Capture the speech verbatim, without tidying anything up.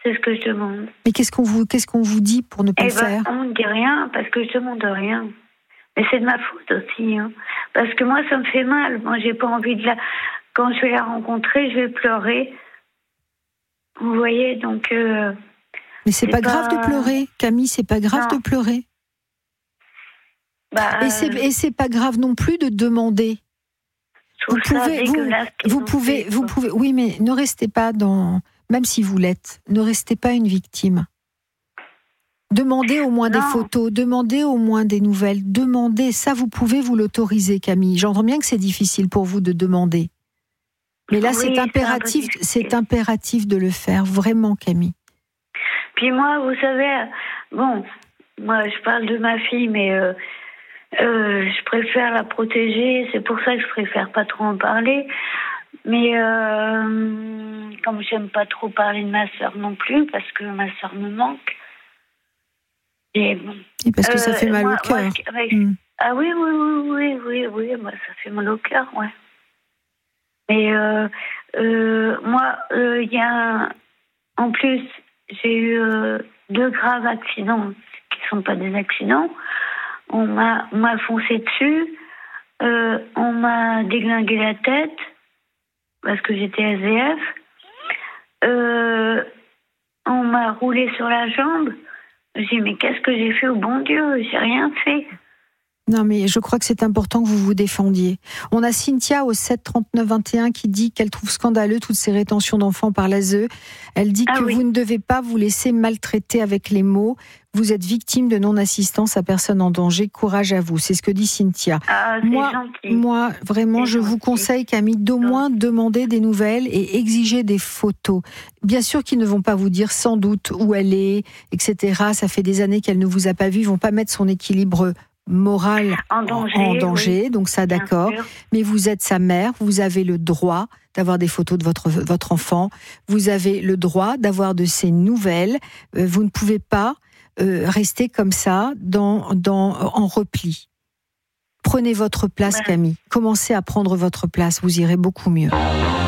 C'est ce que je demande. Mais qu'est-ce qu'on vous, qu'est-ce qu'on vous dit pour ne pas Eh le ben, faire? on ne dit rien parce que je demande rien. Mais c'est de ma faute aussi. Hein. Parce que moi, ça me fait mal. Moi, j'ai pas envie de la... Quand je vais la rencontrer, je vais pleurer. Vous voyez, donc... Euh, Mais c'est, c'est pas, pas grave de pleurer, Camille, c'est pas grave non. de pleurer. Bah, Et c'est, et c'est pas grave non plus de demander. Vous pouvez, vous, vous pouvez, fait, vous pouvez, oui, mais ne restez pas dans, même si vous l'êtes, ne restez pas une victime. Demandez au moins non. des photos, demandez au moins des nouvelles, demandez, ça vous pouvez vous l'autoriser, Camille. J'entends bien que c'est difficile pour vous de demander. Mais là, oui, c'est impératif, c'est, c'est impératif de le faire, vraiment, Camille. Puis moi, vous savez, bon, moi, je parle de ma fille, mais euh, euh, je préfère la protéger. C'est pour ça que je préfère pas trop en parler. Mais euh, comme j'aime pas trop parler de ma sœur non plus, parce que ma sœur me manque. Et bon. Et parce que euh, ça fait mal moi, au cœur. Avec... Mmh. Ah oui, oui, oui, oui, oui, oui, moi, ça fait mal au cœur, ouais. Mais euh, euh, moi, il euh, y a, en plus, j'ai eu euh, deux graves accidents qui ne sont pas des accidents. On m'a, on m'a foncé dessus, euh, on m'a déglingué la tête parce que j'étais S D F. Euh, on m'a roulé sur la jambe. J'ai dit, mais qu'est-ce que j'ai fait au bon Dieu? J'ai rien fait. Non, mais je crois que c'est important que vous vous défendiez. On a Cynthia au sept trente-neuf vingt et un qui dit qu'elle trouve scandaleux toutes ces rétentions d'enfants par l'A S E. Elle dit ah que oui. vous ne devez pas vous laisser maltraiter avec les mots. Vous êtes victime de non-assistance à personne en danger. Courage à vous. C'est ce que dit Cynthia. Ah, c'est moi, gentil. moi, vraiment, c'est je gentil. vous conseille, Camille, d'au moins demander des nouvelles et exiger des photos. Bien sûr qu'ils ne vont pas vous dire sans doute où elle est, et cetera. Ça fait des années qu'elle ne vous a pas vu. Ils vont pas mettre son équilibre moral en danger, en danger oui. donc ça d'accord, mais vous êtes sa mère, vous avez le droit d'avoir des photos de votre, votre enfant, vous avez le droit d'avoir de ses nouvelles, euh, vous ne pouvez pas euh, rester comme ça dans, dans, en repli. Prenez votre place, ouais. Camille, commencez à prendre votre place, vous irez beaucoup mieux.